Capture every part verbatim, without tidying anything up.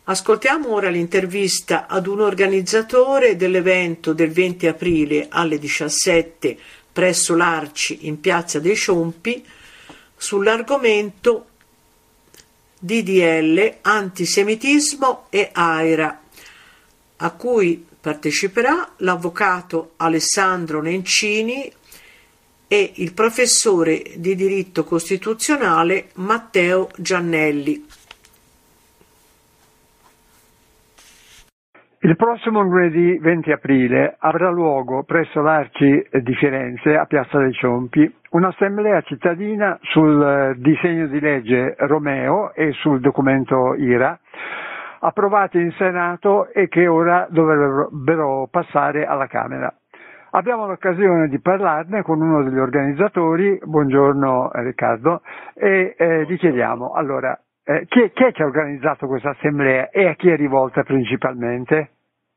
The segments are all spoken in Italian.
Ascoltiamo ora l'intervista ad un organizzatore dell'evento del venti aprile alle diciassette presso l'Arci in Piazza dei Ciompi sull'argomento D D L, antisemitismo e AIRA, a cui parteciperà l'avvocato Alessandro Nencini e il professore di diritto costituzionale Matteo Giannelli. Il prossimo lunedì venti aprile avrà luogo presso l'Arci di Firenze, a Piazza dei Ciompi, un'assemblea cittadina sul disegno di legge Romeo e sul documento IRA, approvati in Senato e che ora dovrebbero passare alla Camera. Abbiamo l'occasione di parlarne con uno degli organizzatori, buongiorno Riccardo, e eh, gli chiediamo, allora, eh, chi, è, chi è che ha organizzato questa assemblea e a chi è rivolta principalmente?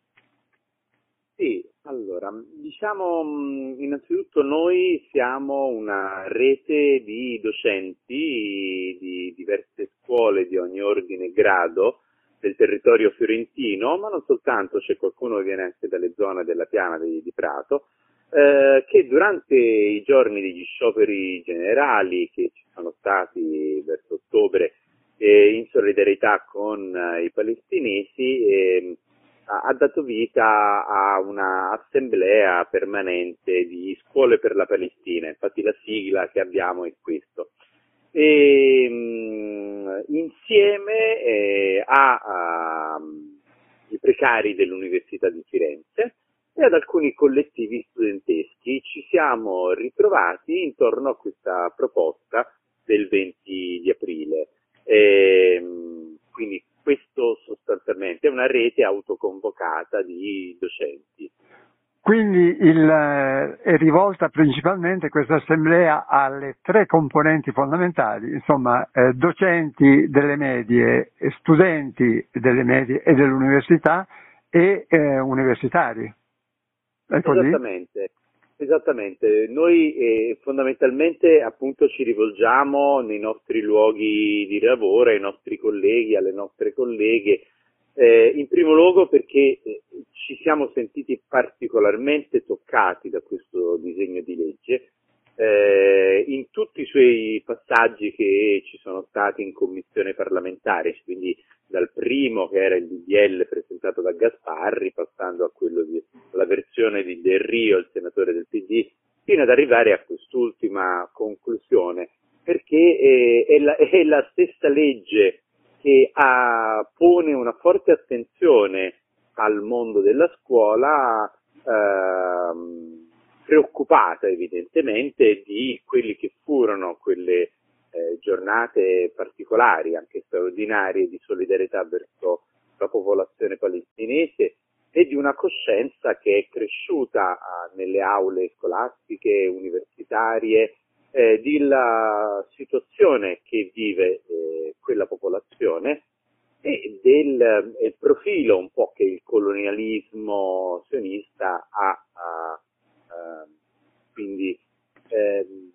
Sì, allora, diciamo innanzitutto noi siamo una rete di docenti di diverse scuole di ogni ordine e grado del territorio fiorentino, ma non soltanto, c'è qualcuno che viene anche dalle zone della Piana di, di Prato, eh, che durante i giorni degli scioperi generali che ci sono stati verso ottobre eh, in solidarietà con eh, i palestinesi, eh, ha dato vita a una assemblea permanente di scuole per la Palestina, infatti la sigla che abbiamo è questo. E, mh, insieme eh, ai precari dell'Università di Firenze e ad alcuni collettivi studenteschi ci siamo ritrovati intorno a questa proposta del venti di aprile. E, mh, quindi questo sostanzialmente è una rete autoconvocata di docenti. Quindi il, è rivolta principalmente questa assemblea alle tre componenti fondamentali, insomma eh, docenti delle medie, studenti delle medie e dell'università e eh, universitari. È così? Esattamente. Esattamente, noi eh, fondamentalmente appunto ci rivolgiamo nei nostri luoghi di lavoro, ai nostri colleghi, alle nostre colleghe, eh, in primo luogo perché eh, ci siamo sentiti particolarmente toccati da questo disegno di legge, eh, in tutti i suoi passaggi che ci sono stati in commissione parlamentare, quindi dal primo che era il D D L presentato da Gasparri, passando a quello di la versione di Del Rio, il senatore del P D, fino ad arrivare a quest'ultima conclusione, perché eh, è, la, è la stessa legge che ha, pone una forte attenzione al mondo della scuola, ehm, preoccupata evidentemente di quelli che furono quelle eh, giornate particolari, anche straordinarie, di solidarietà verso la popolazione palestinese e di una coscienza che è cresciuta eh, nelle aule scolastiche, universitarie, eh, della situazione che vive eh, quella popolazione e del eh, profilo un po' che il colonialismo sionista ha, ha Uh, quindi ehm,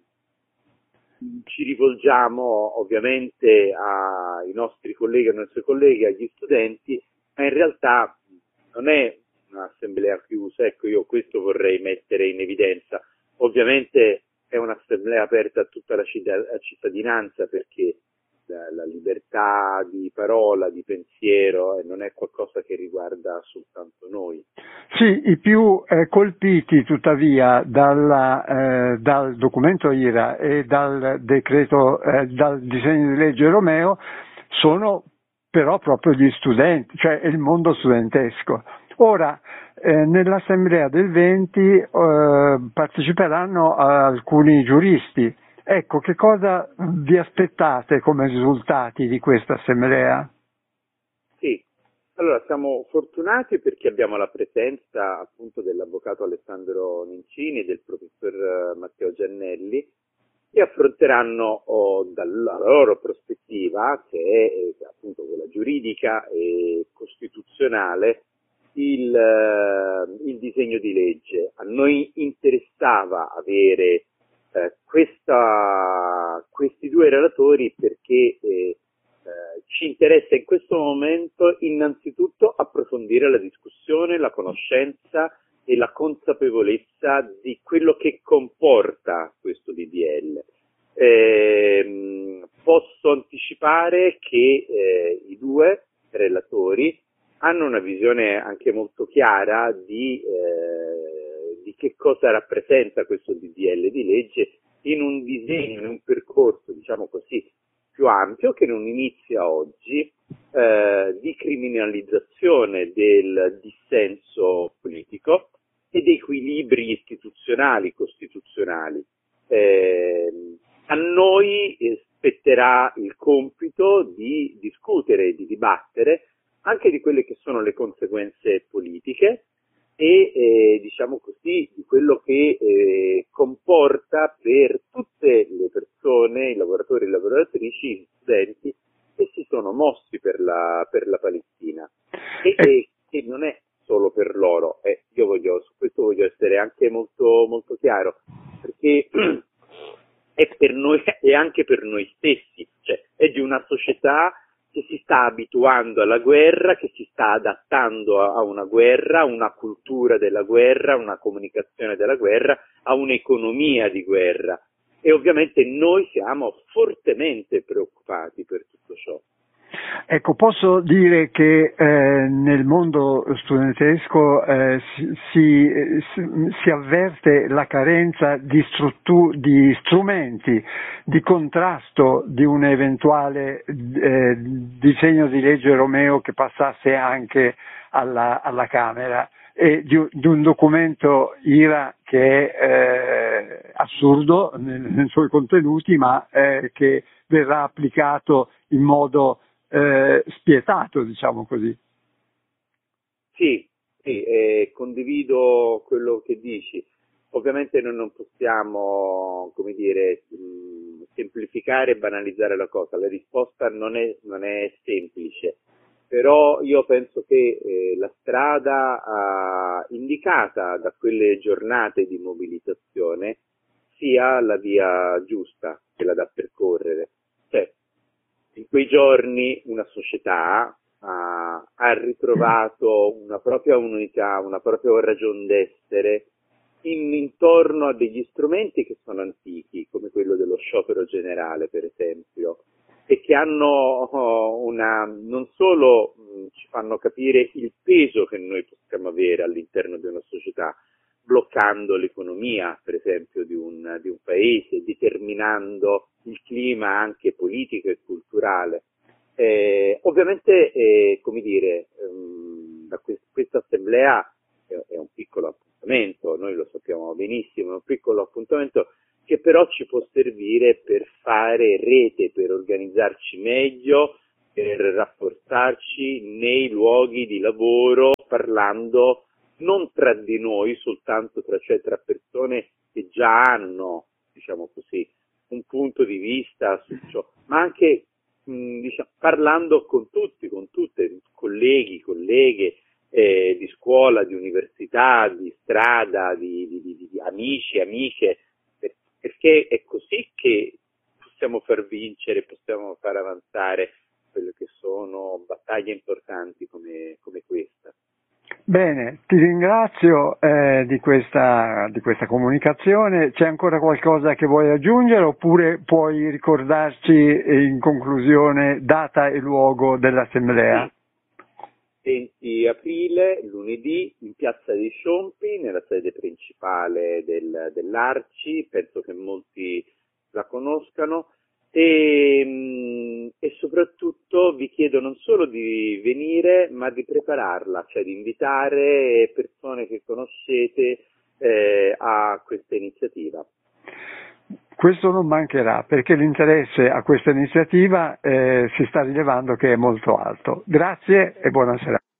ci rivolgiamo ovviamente ai nostri colleghi, ai nostri colleghi, agli studenti, ma in realtà non è un'assemblea chiusa, ecco, io questo vorrei mettere in evidenza. Ovviamente è un'assemblea aperta a tutta la cittadinanza perché la, la libertà di parola, di pensiero eh, non è qualcosa che riguarda soltanto noi. Sì, i più eh, colpiti tuttavia dalla, eh, dal documento IRA e dal decreto, eh, dal disegno di legge Romeo sono però proprio gli studenti, cioè il mondo studentesco. Ora, eh, nell'assemblea del venti eh, parteciperanno alcuni giuristi. Ecco, che cosa vi aspettate come risultati di questa assemblea? Sì, allora siamo fortunati perché abbiamo la presenza appunto dell'avvocato Alessandro Nencini e del professor Matteo Giannelli, che affronteranno oh, dalla loro prospettiva, che è appunto quella giuridica e costituzionale, il, il disegno di legge. A noi interessava avere Eh, questa, questi due relatori perché eh, eh, ci interessa in questo momento innanzitutto approfondire la discussione, la conoscenza e la consapevolezza di quello che comporta questo D D L. Eh, posso anticipare che eh, i due relatori hanno una visione anche molto chiara di, eh, di che cosa rappresenta questo D D L di legge in un disegno, in un percorso, diciamo così, più ampio che non inizia oggi, eh, di criminalizzazione del dissenso politico e dei equilibri istituzionali, costituzionali. Eh, a noi spetterà il compito di discutere e di dibattere anche di quelle che sono le conseguenze politiche e eh, diciamo così di quello che eh, comporta per tutte le persone, i lavoratori e le lavoratrici, gli studenti che si sono mossi per la, per la Palestina e che, che non è solo per loro, eh, io voglio, su questo voglio essere anche molto, molto chiaro, perché è per noi e anche per noi stessi, cioè è di una società che si sta abituando alla guerra, che si sta adattando a una guerra, a una cultura della guerra, a una comunicazione della guerra, a un'economia di guerra. E ovviamente noi siamo fortemente preoccupati per tutto ciò. Ecco, posso dire che eh, nel mondo studentesco eh, si, si, si avverte la carenza di, struttu- di strumenti di contrasto di un eventuale eh, disegno di legge Romeo che passasse anche alla, alla Camera e di, di un documento I R A che è eh, assurdo nei, nei suoi contenuti ma eh, che verrà applicato in modo Eh, spietato, diciamo così. Sì, sì, eh, condivido quello che dici. Ovviamente noi non possiamo, come dire, mh, semplificare e banalizzare la cosa. La risposta non è, non è semplice, però io penso che eh, la strada uh, indicata da quelle giornate di mobilitazione sia la via giusta, quella da percorrere. Cioè, in quei giorni una società uh, ha ritrovato una propria unità, una propria ragion d'essere in, intorno a degli strumenti che sono antichi, come quello dello sciopero generale, per esempio, e che hanno uh, una, non solo mh, ci fanno capire il peso che noi possiamo avere all'interno di una società, bloccando l'economia, per esempio, di un, di un paese, determinando il clima anche politico e culturale. Eh, ovviamente, eh, come dire, ehm, da quest- questa assemblea è, è un piccolo appuntamento, noi lo sappiamo benissimo, è un piccolo appuntamento che però ci può servire per fare rete, per organizzarci meglio, per rafforzarci nei luoghi di lavoro, parlando non tra di noi soltanto, tra, cioè tra persone che già hanno, diciamo così, un punto di vista su ciò, ma anche mh, diciamo, parlando con tutti, con tutte, colleghi, colleghe eh, di scuola, di università, di strada, di, di, di, di amici, amiche, perché è così che possiamo far vincere, possiamo far avanzare quelle che sono battaglie importanti come, come questa. Bene, ti ringrazio eh, di questa, di questa comunicazione. C'è ancora qualcosa che vuoi aggiungere oppure puoi ricordarci in conclusione data e luogo dell'assemblea? venti aprile, lunedì, in piazza dei Sciompi, nella sede principale del, dell'Arci, penso che molti la conoscano. E, e soprattutto vi chiedo non solo di venire ma di prepararla, cioè di invitare persone che conoscete eh, a questa iniziativa. Questo non mancherà perché l'interesse a questa iniziativa eh, si sta rilevando che è molto alto. Grazie e buona serata.